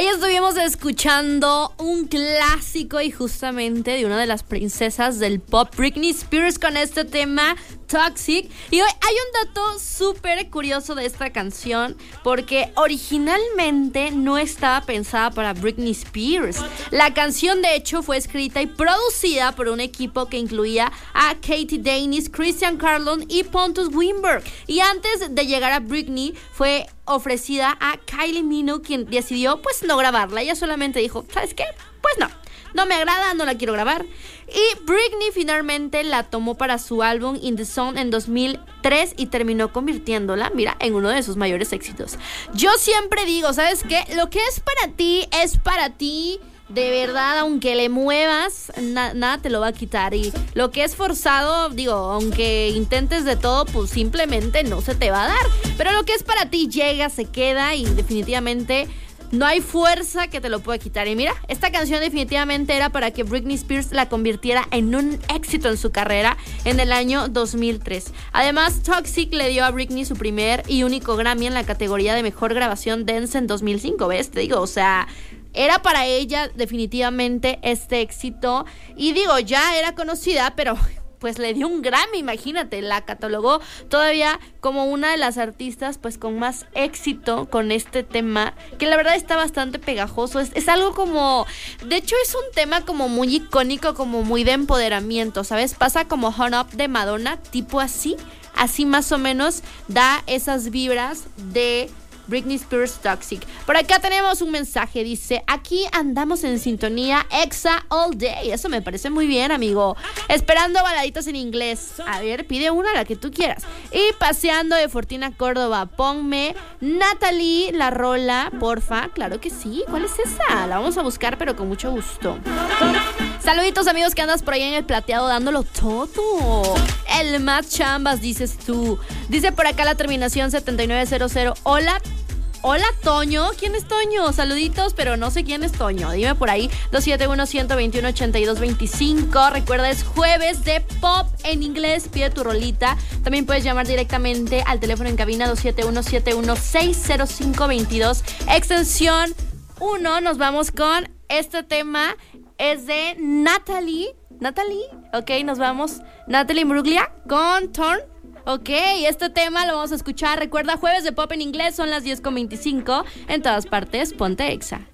Ahí estuvimos escuchando un clásico y justamente de una de las princesas del pop, Britney Spears, con este tema Toxic. Y hoy hay un dato súper curioso de esta canción, porque originalmente no estaba pensada para Britney Spears. La canción de hecho fue escrita y producida por un equipo que incluía a Katie Danis, Christian Carlon y Pontus Winberg. Y antes de llegar a Britney fue ofrecida a Kylie Minogue, quien decidió pues no grabarla. Ella solamente dijo, ¿sabes qué? Pues no me agrada, no la quiero grabar. Y Britney finalmente la tomó para su álbum In The Zone en 2003 y terminó convirtiéndola, mira, en uno de sus mayores éxitos. Yo siempre digo, ¿sabes qué? Lo que es para ti. De verdad, aunque le muevas, nada te lo va a quitar. Y lo que es forzado, digo, aunque intentes de todo, pues simplemente no se te va a dar. Pero lo que es para ti llega, se queda y definitivamente no hay fuerza que te lo pueda quitar. Y mira, esta canción definitivamente era para que Britney Spears la convirtiera en un éxito en su carrera en el año 2003. Además, Toxic le dio a Britney su primer y único Grammy en la categoría de Mejor Grabación Dance en 2005, ¿ves? Te digo, o sea, era para ella definitivamente este éxito. Y digo, ya era conocida, pero pues le dio un Grammy, imagínate, la catalogó todavía como una de las artistas pues con más éxito con este tema, que la verdad está bastante pegajoso. Es algo como, de hecho es un tema como muy icónico, como muy de empoderamiento, ¿sabes? Pasa como Horn Up de Madonna, tipo así más o menos da esas vibras de Britney Spears Toxic. Por acá tenemos un mensaje, dice: aquí andamos en sintonía Exa all day. Eso me parece muy bien, amigo. Esperando baladitas en inglés. A ver, pide una, la que tú quieras. Y paseando de Fortina Córdoba. Ponme Natalie la rola, porfa. Claro que sí. ¿Cuál es esa? La vamos a buscar, pero con mucho gusto. Saluditos, amigos, que andas por ahí en el plateado dándolo todo. El más chambas, dices tú. Dice por acá la terminación 7900. Hola, Toño. ¿Quién es Toño? Saluditos, pero no sé quién es Toño. Dime por ahí. 271-121-8225. Recuerda, es jueves de pop en inglés. Pide tu rolita. También puedes llamar directamente al teléfono en cabina 271-7160522. Extensión 1. Nos vamos con este tema. Es de Natalie. Ok, nos vamos. Natalie Imbruglia con Torn. Ok, este tema lo vamos a escuchar. Recuerda, jueves de pop en inglés, son las 10:25. En todas partes, ponte Exa.